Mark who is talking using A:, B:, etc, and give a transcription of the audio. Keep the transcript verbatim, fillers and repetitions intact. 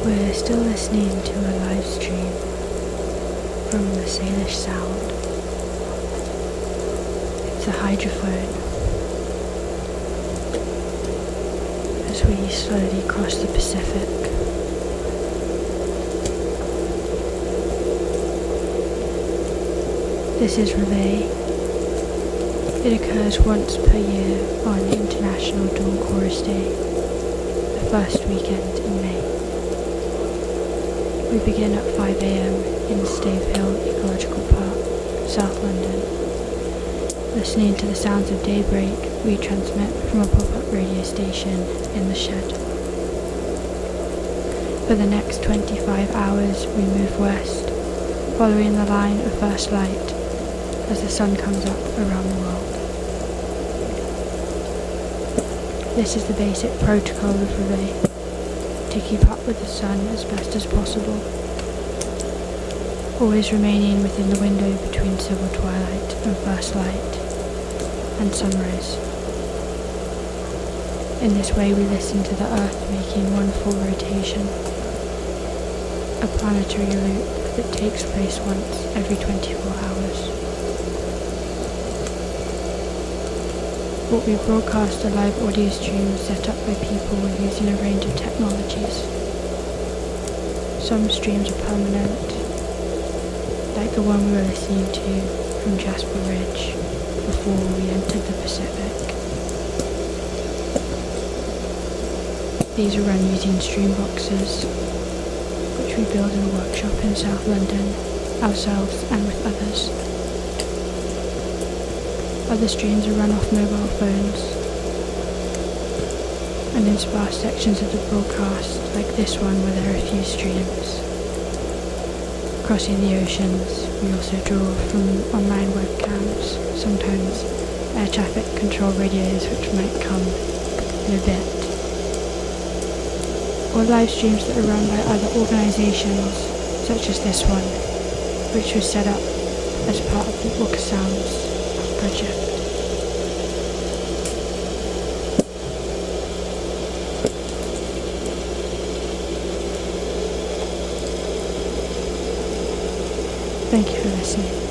A: We're still listening to a live stream from the Salish Sound. It's a hydrophone as we slowly cross the Pacific. This is Relay. It occurs once per year on International Dawn Chorus Day, the first weekend in May. We begin at five a m in Stave Hill Ecological Park, South London. Listening to the sounds of daybreak, we transmit from a pop-up radio station in the shed. For the next twenty-five hours, we move west, following the line of first light as the sun comes up around the world. This is the basic protocol of Relay, to keep up with the sun as best as possible, always remaining within the window between civil twilight and first light, and sunrise. In this way we listen to the Earth making one full rotation, a planetary loop that takes place once every twenty-four hours. What we broadcast are live audio streams set up by people using a range of technologies. Some streams are permanent, like the one we were listening to from Jasper Ridge before we entered the Pacific. These are run using stream boxes, which we build in a workshop in South London, ourselves and with others. Other streams are run off mobile phones, and in sparse sections of the broadcast, like this one where there are a few streams. Crossing the oceans, we also draw from online webcams, sometimes air traffic control radios which might come in a bit, or live streams that are run by other organisations, such as this one, which was set up as part of the Orca Sounds project. Thank you for listening.